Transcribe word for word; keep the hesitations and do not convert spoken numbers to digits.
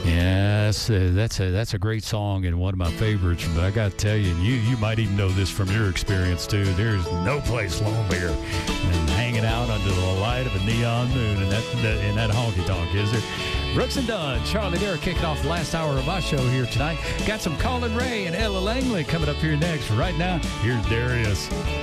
Yes, uh, that's a that's a great song and one of my favorites. But I got to tell you, and you you might even know this from your experience too. There's no place lonelier than hanging out under the light of a neon moon and that, that in that honky tonk, is there? Brooks and Dunn, Charlie Dare kicking off the last hour of my show here tonight. Got some Colin Ray and Ella Langley coming up here next. Right now, here's Darius.